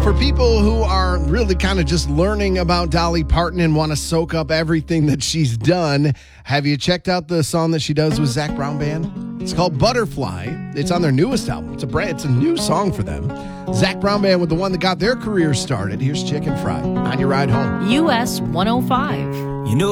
For people who are really kind of just learning about Dolly Parton and want to soak up everything that she's done, have you checked out the song that she does with Zac Brown Band? It's called Butterfly. It's on their newest album. It's a new song for them. Zac Brown Band with the one that got their career started. Here's Chicken Fry on your ride home. US 105. You know